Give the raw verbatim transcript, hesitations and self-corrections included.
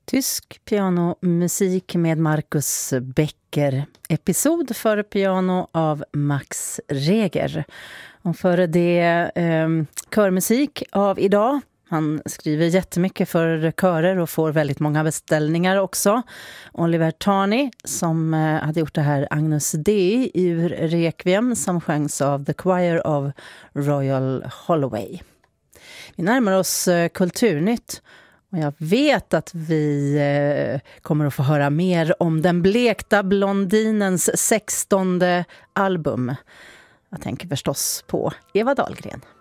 Tysk pianomusik med Markus Becker. Episod för piano av Max Reger. Och före det eh, körmusik av idag. Han skriver jättemycket för körer och får väldigt många beställningar också. Oliver Tarney som eh, hade gjort det här Agnus Dei ur Requiem som sjöngs av The Choir of Royal Holloway. Vi närmar oss eh, Kulturnytt. Och jag vet att vi eh, kommer att få höra mer om den blekta blondinens sextonde album. Jag tänker förstås på Eva Dahlgren.